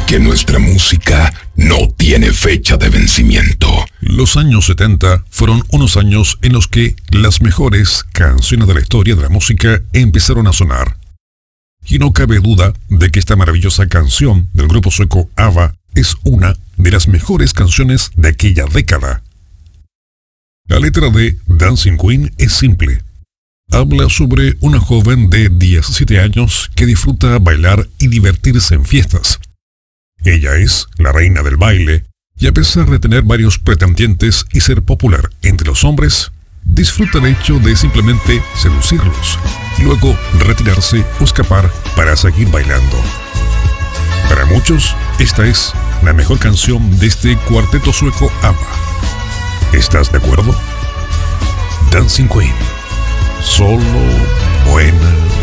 porque nuestra música no tiene fecha de vencimiento. Los años 70 fueron unos años en los que las mejores canciones de la historia de la música empezaron a sonar. Y no cabe duda de que esta maravillosa canción del grupo sueco ABBA es una de las mejores canciones de aquella década. La letra de Dancing Queen es simple. Habla sobre una joven de 17 años que disfruta bailar y divertirse en fiestas. Ella es la reina del baile y a pesar de tener varios pretendientes y ser popular entre los hombres, disfruta el hecho de simplemente seducirlos y luego retirarse o escapar para seguir bailando. Para muchos, esta es la mejor canción de este cuarteto sueco ABBA. ¿Estás de acuerdo? Dancing Queen. Solo buena